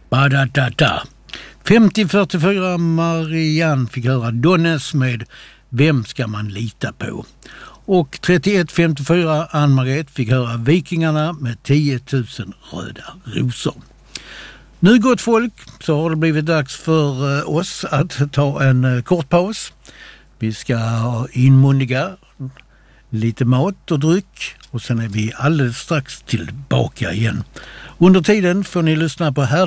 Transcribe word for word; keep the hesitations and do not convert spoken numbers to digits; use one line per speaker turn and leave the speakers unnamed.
Ba-da-da-da. femtio fyrtiofyra Marianne fick höra Donnes med Vem ska man lita på? Och trettioett femtiofyra Ann-Margret fick höra Vikingarna med tio tusen röda rosor. Nu gott folk, så har det blivit dags för oss att ta en kort paus. Vi ska ha inmundiga lite mat och dryck och sen är vi alldeles strax tillbaka igen. Under tiden får ni lyssna på här